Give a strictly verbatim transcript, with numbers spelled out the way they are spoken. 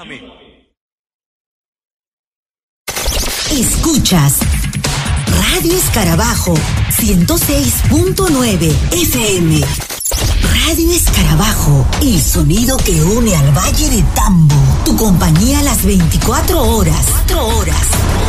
Escuchas Radio Escarabajo ciento seis punto nueve F M. Radio Escarabajo, el sonido que une al Valle de Tambo. Tu compañía a las veinticuatro horas. cuatro horas.